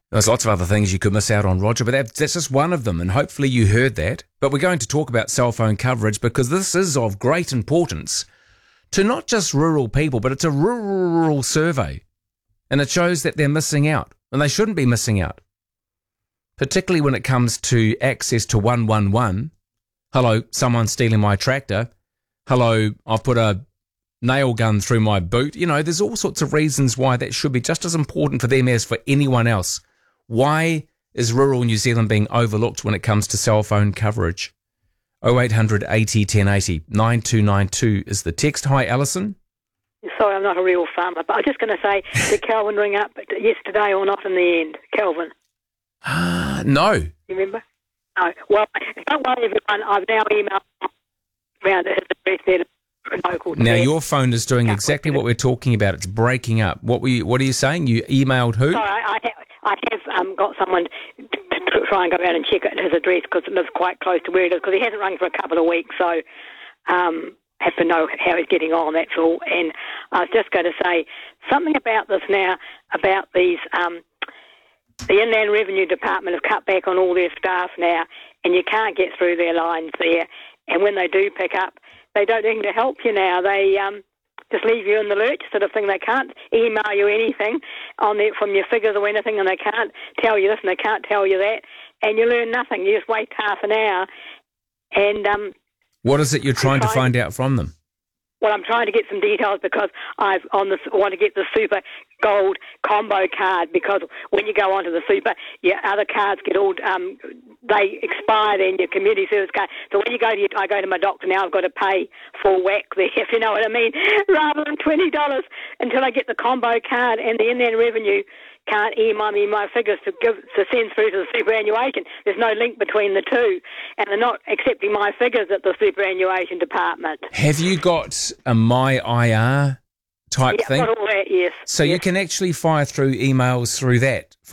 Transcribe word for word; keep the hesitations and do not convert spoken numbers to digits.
There's lots of other things you could miss out on, Roger, but that, that's just one of them, and hopefully you heard that. But we're going to talk about cell phone coverage because this is of great importance to not just rural people, but it's a rural survey, and it shows that they're missing out, and they shouldn't be missing out, particularly when it comes to access to one one one. Hello, someone's stealing my tractor. Hello, I've put a nail gun through my boot. You know, there's all sorts of reasons why that should be just as important for them as for anyone else. Why is rural New Zealand being overlooked when it comes to cell phone coverage? oh eight hundred eighty ten eighty, nine two nine two is the text. Hi, Alison. Sorry, I'm not a real farmer, but I was just going to say, did Kelvin ring up yesterday or not in the end? Kelvin? Uh, no. You remember? No. Well, don't worry, everyone. I've now emailed around his address there to local. Now, your phone is doing exactly what we're talking about. It's breaking up. What were you, what are you saying? You emailed who? Sorry, I, I have, I have um, got someone to, to try and go around and check at his address because it lives quite close to where it is, because he hasn't rung for a couple of weeks, so um, have to know how he's getting on, that's all. And I was just going to say something about this now, about these, um, the Inland Revenue Department have cut back on all their staff now, and you can't get through their lines there. And when they do pick up, they don't think to help you now. They um, just leave you in the lurch sort of thing. They can't email you anything on their, from your figures or anything, and they can't tell you this and they can't tell you that, and you learn nothing. You just wait half an hour. And um, what is it you're trying, trying to find out from them? Well, I'm trying to get some details because I've on this want to get the Super Gold combo card, because when you go onto the Super, your other cards get all um, they expire then, your community service card. So when you go to your, I go to my doctor now, I've got to pay full whack there, if you know what I mean, rather than twenty dollars until I get the combo card. And the Inland Revenue can't email me my figures to give to send through to the superannuation. There's no link between the two, and they're not accepting my figures at the superannuation department. Have you got a My I R type yeah, thing? Got all that, yes. So yes. you can actually fire through emails through that.